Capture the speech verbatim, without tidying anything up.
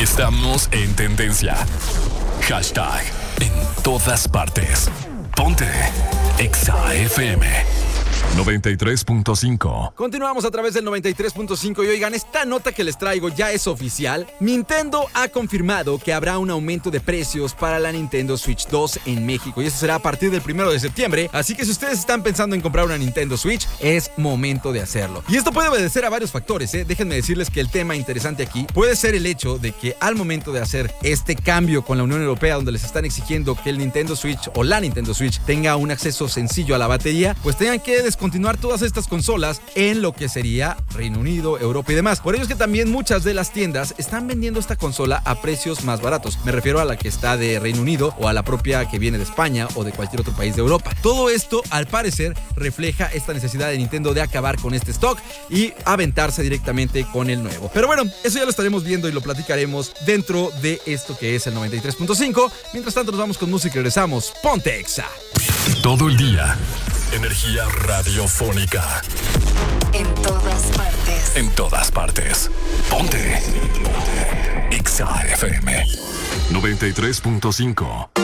Estamos en tendencia. Hashtag en todas partes. Ponte Exa F M noventa y tres punto cinco. Continuamos a través del noventa y tres punto cinco y oigan, esta nota que les traigo ya es oficial. Nintendo ha confirmado que habrá un aumento de precios para la Nintendo Switch dos en México y eso será a partir del primero de septiembre, así que si ustedes están pensando en comprar una Nintendo Switch, es momento de hacerlo. Y esto puede obedecer a varios factores, ¿eh? Déjenme decirles que el tema interesante aquí puede ser el hecho de que al momento de hacer este cambio con la Unión Europea, donde les están exigiendo que el Nintendo Switch o la Nintendo Switch tenga un acceso sencillo a la batería, pues tengan que descontinuar todas estas consolas en lo que sería Reino Unido, Europa y demás. Por ello es que también muchas de las tiendas están vendiendo esta consola a precios más baratos. Me refiero a la que está de Reino Unido o a la propia que viene de España o de cualquier otro país de Europa. Todo esto, al parecer, refleja esta necesidad de Nintendo de acabar con este stock y aventarse directamente con el nuevo. Pero bueno, eso ya lo estaremos viendo y lo platicaremos dentro de esto que es el noventa y tres punto cinco. Mientras tanto, nos vamos con música y regresamos. Ponte Exa. Todo el día. Energía radiofónica. En todas partes. En todas partes. Ponte. Ponte. Exa F M noventa y tres punto cinco.